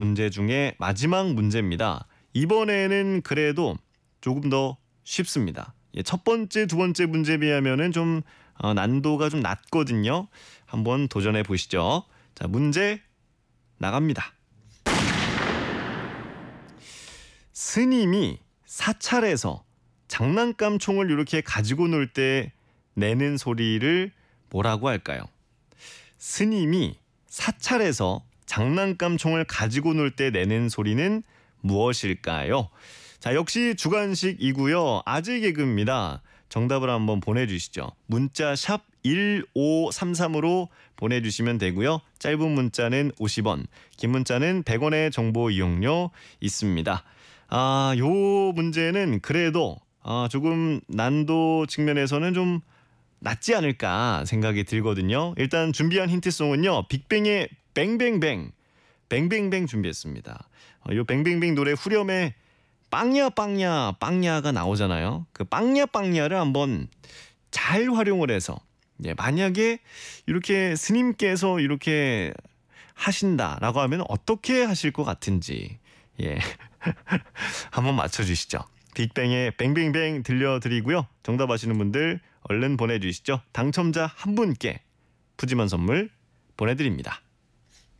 문제 중에 마지막 문제입니다. 이번에는 그래도 조금 더 쉽습니다. 예, 첫 번째, 두 번째 문제에 비하면은 좀 난도가 좀 낮거든요. 한번 도전해 보시죠. 자, 문제 나갑니다. 스님이 사찰에서 장난감 총을 이렇게 가지고 놀 때 내는 소리를 뭐라고 할까요? 스님이 사찰에서 장난감 총을 가지고 놀 때 내는 소리는 무엇일까요? 자, 역시 주간식이고요. 아재 개그입니다. 정답을 한번 보내주시죠. 문자 샵 1533으로 보내주시면 되고요. 짧은 문자는 50원, 긴 문자는 100원의 정보 이용료 있습니다. 요 문제는 그래도 조금 난도 측면에서는 좀 낫지 않을까 생각이 들거든요. 일단 준비한 힌트송은요. 빅뱅의 뱅뱅뱅, 뱅뱅뱅 준비했습니다. 요 뱅뱅뱅 노래 후렴에 빵야 빵야 빵야가 나오잖아요. 그 빵야 빵야를 한번 잘 활용을 해서 만약에 이렇게 스님께서 이렇게 하신다라고 하면 어떻게 하실 것 같은지 한번 맞춰주시죠. 빅뱅의 뱅뱅뱅 들려드리고요. 정답 아시는 분들 얼른 보내주시죠. 당첨자 한 분께 푸짐한 선물 보내드립니다.